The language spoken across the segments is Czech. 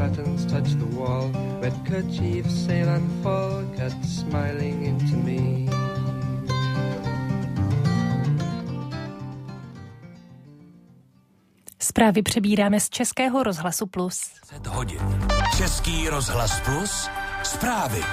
patterns touch the wall. Red kerchiefs sail and fall, cats smiling into me. Zprávy přebíráme z Českého rozhlasu Plus. 10 hodin. Český rozhlas Plus. Zprávy.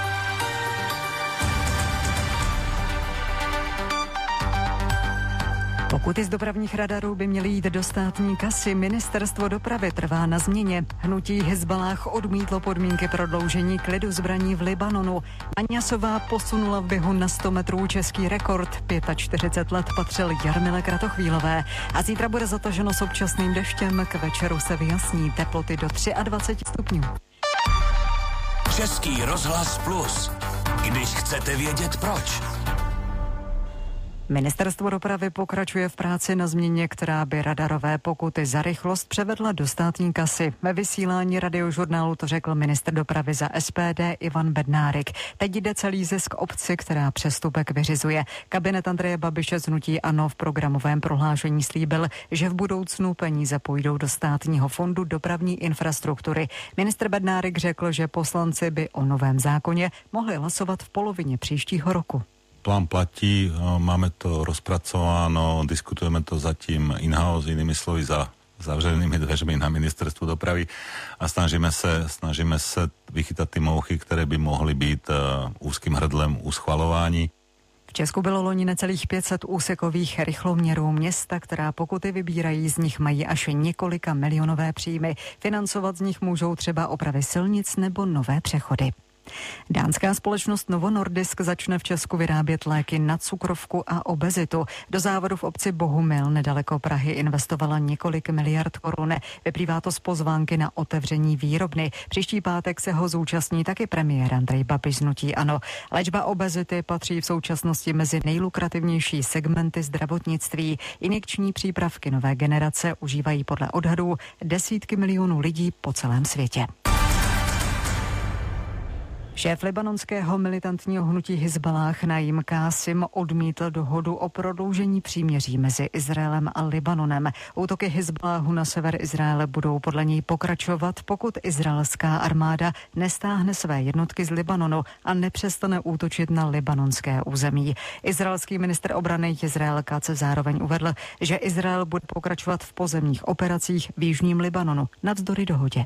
Pokuty z dopravních radarů by měly jít do státní kasy. Ministerstvo dopravy trvá na změně. Hnutí Hizballáh odmítlo podmínky prodloužení klidu zbraní v Libanonu. Aňasová posunula v běhu na 100 metrů český rekord. 45 let patřil Jarmile Kratochvílové. A zítra bude zataženo s občasným deštěm. K večeru se vyjasní, teploty do 23 stupňů. Český rozhlas Plus. Když chcete vědět proč. Ministerstvo dopravy pokračuje v práci na změně, která by radarové pokuty za rychlost převedla do státní kasy. Ve vysílání Radiožurnálu to řekl ministr dopravy za SPD Ivan Bednárik. Teď jde celý zisk obci, která přestupek vyřizuje. Kabinet Andreje Babiše z hnutí ANO v programovém prohlášení slíbil, že v budoucnu peníze půjdou do státního fondu dopravní infrastruktury. Ministr Bednárik řekl, že poslanci by o novém zákoně mohli hlasovat v polovině příštího roku. Plán platí, máme to rozpracováno, diskutujeme to zatím in-house, inými slovy za zavřenými dveřmi na ministerstvu dopravy a snažíme se vychytat ty mouchy, které by mohly být úzkým hrdlem u schvalování. V Česku bylo loni necelých 500 úsekových rychloměrů. Města, která pokuty vybírají, z nich mají až několika milionové příjmy. Financovat z nich můžou třeba opravy silnic nebo nové přechody. Dánská společnost Novo Nordisk začne v Česku vyrábět léky na cukrovku a obezitu. Do závodu v obci Bohumil nedaleko Prahy investovala několik miliard korun. Vyplývá to z pozvánky na otevření výrobny. Příští pátek se ho zúčastní taky premiér Andrej Babiš z hnutí ANO. Léčba obezity patří v současnosti mezi nejlukrativnější segmenty zdravotnictví. Injekční přípravky nové generace užívají podle odhadů desítky milionů lidí po celém světě. Šéf libanonského militantního hnutí Hizballáh Naim Kásim odmítl dohodu o prodloužení příměří mezi Izraelem a Libanonem. Útoky Hizballáhu na sever Izraele budou podle něj pokračovat, pokud izraelská armáda nestáhne své jednotky z Libanonu a nepřestane útočit na libanonské území. Izraelský ministr obrany Jezreel Katz zároveň uvedl, že Izrael bude pokračovat v pozemních operacích v jižním Libanonu navzdory dohodě.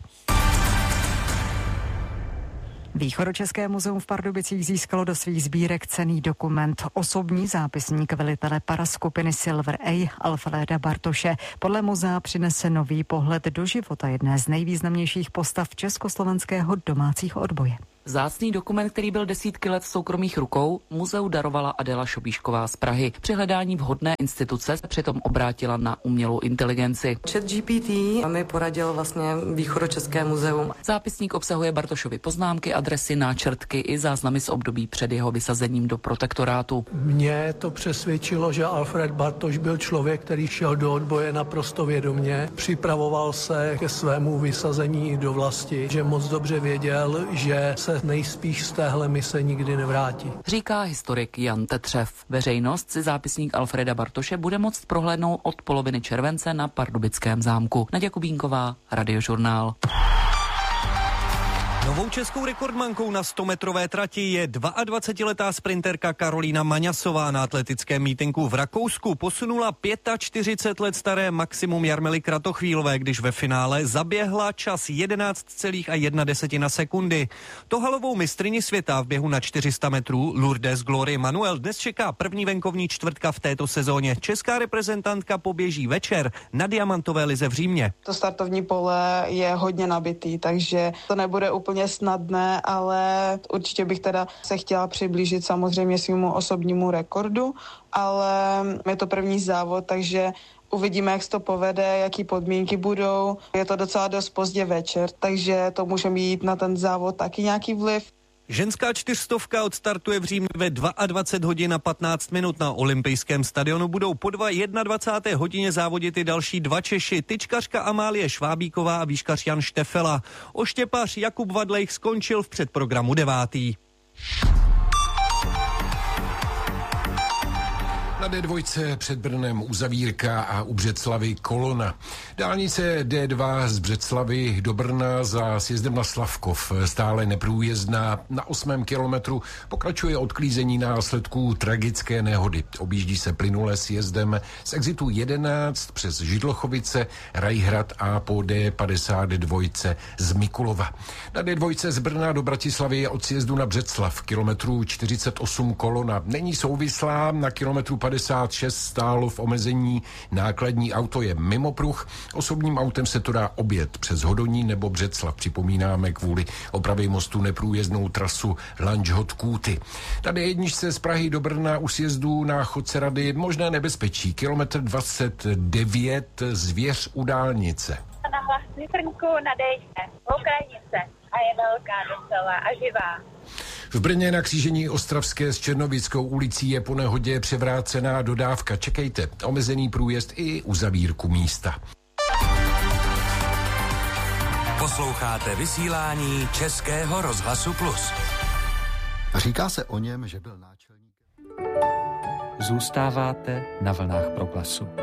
Východočeské muzeum v Pardubicích získalo do svých sbírek cenný dokument, osobní zápisník velitele paraskupiny Silver A Alfreda Bartoše. Podle muzea přinese nový pohled do života jedné z nejvýznamnějších postav československého domácího odboje. Vzácný dokument, který byl desítky let v soukromých rukou, muzeu darovala Adela Šobíšková z Prahy. Při hledání vhodné instituce se přitom obrátila na umělou inteligenci. ChatGPT mi poradil vlastně Východočeské muzeum. Zápisník obsahuje Bartošovy poznámky, adresy, náčrtky i záznamy z období před jeho vysazením do protektorátu. Mě to přesvědčilo, že Alfred Bartoš byl člověk, který šel do odboje naprosto vědomě, připravoval se ke svému vysazení do vlasti, že moc dobře věděl, že se nejspíš z téhle mise nikdy nevrátí. Říká historik Jan Tetřev. Veřejnost si zápisník Alfreda Bartoše bude moct prohlédnout od poloviny července na Pardubickém zámku. Naděja Kubínková, Radiožurnál. Novou českou rekordmankou na 100-metrové trati je 22letá sprinterka Karolína Maňasová. Na atletickém mítinku v Rakousku posunula 45 let staré maximum Jarmily Kratochvílové, když ve finále zaběhla čas 11,1 sekundy. Tohalovou mistryni světa v běhu na 400 metrů Lourdes Glory Manuel dnes čeká první venkovní čtvrtka v této sezóně. Česká reprezentantka poběží večer na diamantové lize v Římě. To startovní pole je hodně nabitý, takže to nebude úplně snadné, ale určitě bych teda se chtěla přiblížit samozřejmě svému osobnímu rekordu, ale je to první závod, takže uvidíme, jak se to povede, jaký podmínky budou. Je to docela dost pozdě večer, takže to může mít na ten závod taky nějaký vliv. Ženská 400 odstartuje v Římě ve 22 hodin a 15 minut. Na olympijském stadionu budou po 21. hodině závodit i další dva Češi, tyčkařka Amálie Švábíková a výškař Jan Štefela. Oštěpař Jakub Vadlejch skončil v předprogramu 9. Na D2 před Brnem uzavírka a u Břeclavi kolona. Dálnice D2 z Břeclavy do Brna za sjezdem na Slavkov stále neprůjezdná. Na 8. kilometru pokračuje odklízení následků tragické nehody. Objíždí se plynule sjezdem z exitu 11 přes Židlochovice, Rajhrad a po D52 z Mikulova. Na D2 z Brna do Bratislavy je od sjezdu na Břeclav kilometru 48 kolona. Není souvislá, na kilometru 56 stálo v omezení nákladní auto je mimo pruh. Osobním autem se to dá objet přes Hodonín nebo Břeclav. Připomínáme kvůli opravě mostu neprůjezdnou trasu Lanžhot-Kůty. Tady jedničce z Prahy do Brna u sjezdu na Chodce Rady možné nebezpečí. Kilometr 29 Zvěř u dálnice. Na hlasní trnku nadejte, okrajnice a je velká docela a živá. V Brně na křížení Ostravské s Černovickou ulicí je po nehodě převrácená dodávka. Čekejte, omezený průjezd i uzavírku místa. Posloucháte vysílání Českého rozhlasu Plus. Říká se o něm, že byl náčelníkem. Zůstáváte na vlnách Proglasu.